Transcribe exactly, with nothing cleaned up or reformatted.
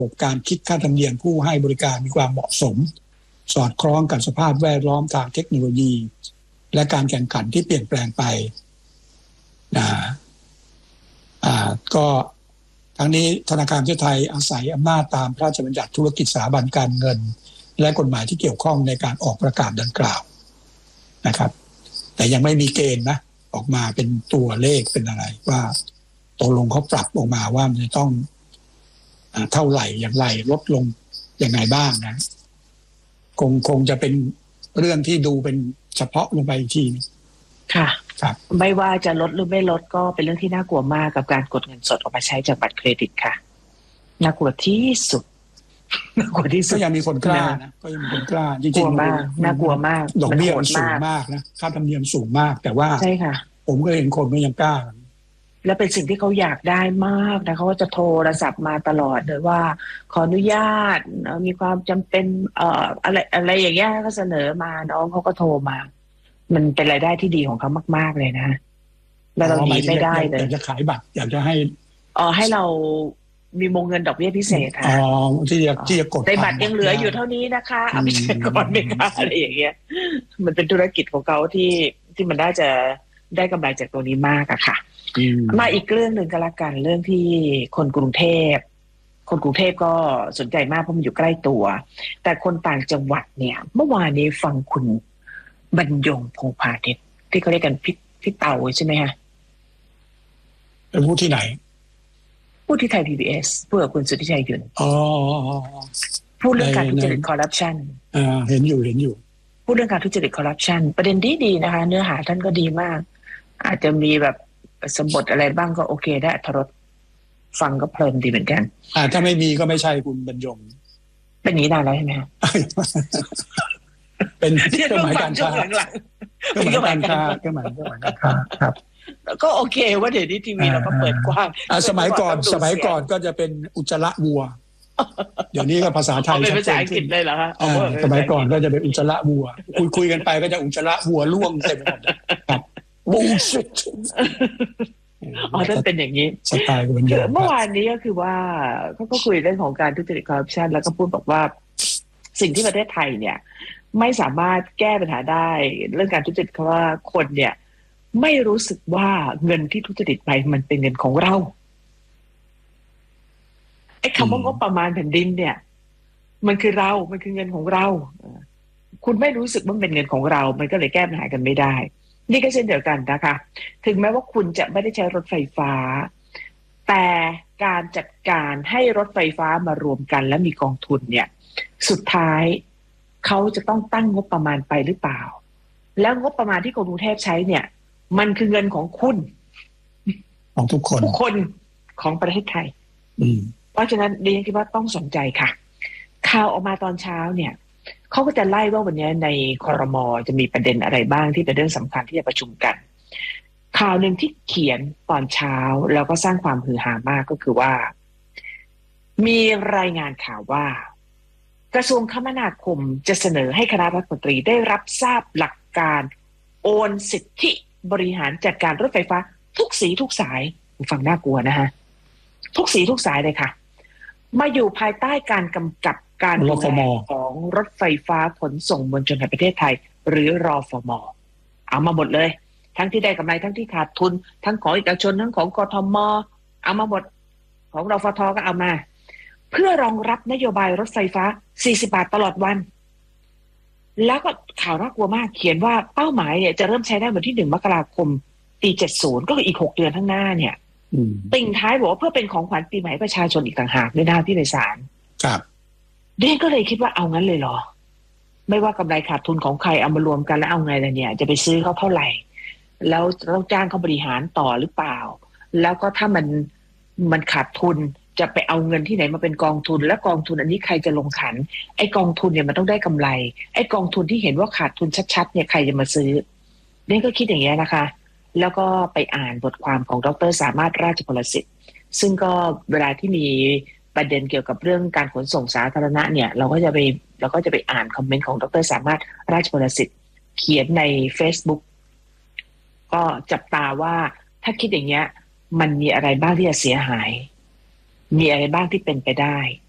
บบการคิดค่าธรรมเนียมผู้ให้บริการมีความเหมาะสมสอดคล้องกับสภาพแวดล้อมทางเทคโนโลยีและการแข่งขันที่เปลี่ยนแปลงไปนะอ่าก็ทั้งนี้ธนาคารประเทศไทยอาศัยอำนาจตามพระราชบัญญัติธุรกิจสถาบันการเงินและกฎหมายที่เกี่ยวข้องในการออกประกาศดังกล่าวนะครับแต่ยังไม่มีเกณฑ์นะออกมาเป็นตัวเลขเป็นอะไรว่าตกลงเขาปรับออกมาว่ามันจะต้องเท่าไหร่อย่างไรลดลงยังไงบ้างนะคงคงจะเป็นเรื่องที่ดูเป็นเฉพาะลงไปอีกทีค่ะครับไม่ว่าจะลดหรือไม่ลดก็เป็นเรื่องที่น่ากลัวมากกับการกดเงินสดออกมาใช้จากบัตรเครดิตค่ะน่ากลัวที่สุดน่ากลัวที่สุดก็ยังมีคนกล้านะก็ยังมีคนกล้าจริงๆกลัวมากน่ากลัวมากดอกเบี้ยมันสูงมากนะค่าธรรมเนียมสูงมากแต่ว่าใช่ค่ะผมก็เห็นคนก็ยังกล้าและเป็นสิ่งที่เขาอยากได้มากนะเขาก็จะโทรศัพท์มาตลอดเลยว่าขออนุญาตมีความจำเป็นเอ่ออะไรอะไรอย่างเงี้ยก็เสนอมาน้องเขาก็โทรมามันเป็นรายได้ที่ดีของเขามากๆเลยนะแล้วเราหนีไม่ได้เลยอยากจะขายบัตรอยากจะให้อ๋อให้เรามีวงเงินดอกเบี้ยพิเศษค่ะอ๋อที่จะที่จะกดในบัตรยังเหลืออยู่เท่านี้นะคะเอาไปใช้ก่อนไหมคะอะไรอย่างเงี้ยมันเป็นธุรกิจของเขาที่ที่มันน่าจะได้กำไรจากตัวนี้มากอะค่ะมาอีกเรื่องหนึ่งก็แล้วกันเรื่องที่คนกรุงเทพคนกรุงเทพก็สนใจมากเพราะมันอยู่ใกล้ตัวแต่คนต่างจังหวัดเนี่ยเมื่อวานนี้ฟังคุณบรรยงพงษ์พาณิชย์ที่เขาเรียกกันพี่พี่เต่าใช่ไหมฮะเป็นผู้ที่ไหนผู้ที่ไทย พี บี เอส เพื่อคุณสุทธิชัยยุนอ๋อพูดเรื่องการทุจริตคอร์รัปชันอ่าเห็นอยู่เห็นอยู่พูดเรื่องการทุจริตคอร์รัปชันประเด็นดีดีนะคะเนื้อหาท่านก็ดีมากอาจจะมีแบบสมบทอะไรบ้างก็โอเคได้อรรถรสฟังก็เพลินดีเหมือนกันอ่าถ้าไม่มีก็ไม่ใช่คุณบรรยงเป็นอย่างนี้นานแล้วใช่ไหมเป็นเครื่องหมายการค้าเครื่องหมายการค้าเครื่องหมายเครื่องหมายการค้าครับก็โอเคว่าเดี๋ยวนี้ทีวีเราก็เปิดกว้างสมัยก่อนสมัยก่อนก็จะเป็นอุจจาระวัวเดี๋ยวนี้ก็ภาษาไทยเป็นภาษาอังกฤษเลยเหรอคะสมัยก่อนก็จะเป็นอุจจาระวัวคุยคุยกันไปก็จะอุจจาระวัวล่วงเต็มหมดครับบูชิตอ๋อท่านเป็นอย่างนี้สไตล์มันเยอะเมื่อวานนี้ก็คือว่าเขาก็คุยเรื่องของการทุจริตคอร์รัปชันแล้วก็พูดบอกว่าสิ่งที่ประเทศไทยเนี่ยไม่สามารถแก้ปัญหาได้เรื่องการทุจริตเพราะว่าคนเนี่ยไม่รู้สึกว่าเงินที่ทุจริตไปมันเป็นเงินของเราไอ้คำว่างบประมาณแผ่นดินเนี่ยมันคือเรามันคือเงินของเราคุณไม่รู้สึกว่าเป็นเงินของเรามันก็เลยแก้ปัญหากันไม่ได้นี่ก็เช่นเดียวกันนะคะถึงแม้ว่าคุณจะไม่ได้ใช้รถไฟฟ้าแต่การจัดการให้รถไฟฟ้ามารวมกันและมีกองทุนเนี่ยสุดท้ายเขาจะต้องตั้งงบประมาณไปหรือเปล่าแล้วงบประมาณที่กรุงเทพใช้เนี่ยมันคือเงินของคุณของทุกคนทุกคนของประเทศไทยเพราะฉะนั้นดิฉันคิดว่าต้องสนใจค่ะข่าวออกมาตอนเช้าเนี่ยเขาก็จะไล่ว่าวันนี้ในครม.จะมีประเด็นอะไรบ้างที่เป็นเรื่องสำคัญที่จะประชุมกันข่าวหนึ่งที่เขียนตอนเช้าแล้วก็สร้างความฮือฮามากก็คือว่ามีรายงานข่าวว่ากระทรวงคมนาคมจะเสนอให้คณะรัฐมนตรีได้รับทราบหลักการโอนสิทธิบริหารจัดการรถไฟฟ้าทุกสีทุกสายฟังน่ากลัวนะฮะทุกสีทุกสายเลยค่ะมาอยู่ภายใต้การกำกับการดูแลของรถไฟฟ้าขนส่งมวลชนแห่งประเทศไทยหรือรฟม.เอามาหมดเลยทั้งที่ได้กำไรทั้งที่ขาดทุนทั้งของเอกชนทั้งของกทม.เอามาหมดของรฟท.ก็เอามาเพื่อรองรับนโยบายรถไฟฟ้าสี่สิบบาทตลอดวันแล้วก็ข่าวน่ากลัวมากเขียนว่าเป้าหมายเนี่ยจะเริ่มใช้ได้วันที่หนึ่งมกราคมปีเจ็ดสิบก็คืออีกหกเดือนข้างหน้าเนี่ยติ่งท้ายบอกว่าเพื่อเป็นของขวัญปีใหม่ประชาชนอีกต่างหากด้วยนะพี่ไพศาลครับเด่นก็เลยคิดว่าเอางั้นเลยเหรอไม่ว่ากำไรขาดทุนของใครเอามารวมกันแล้วเอาไงล่ะเนี่ยจะไปซื้อเขาเท่าไหร่แล้วต้องจ้างเขาบริหารต่อหรือเปล่าแล้วก็ถ้ามันมันขาดทุนจะไปเอาเงินที่ไหนมาเป็นกองทุนและกองทุนอันนี้ใครจะลงขันไอ้กองทุนเนี่ยมันต้องได้กำไรไอ้กองทุนที่เห็นว่าขาดทุนชัดๆเนี่ยใครจะมาซื้อเด่นก็คิดอย่างนี้นะคะแล้วก็ไปอ่านบทความของดร.สามารถราชพลสิทธิ์ซึ่งก็เวลาที่มีประเด็นเกี่ยวกับเรื่องการขนส่งสาธารณะเนี่ยเราก็จะไปเราก็จะไปอ่านคอมเมนต์ของดร.สามารถราชพลสิทธิ์เขียนใน Facebook ก็จับตาว่าถ้าคิดอย่างเงี้ยมันมีอะไรบ้างที่จะเสียหายมีอะไรบ้างที่เป็นไปได้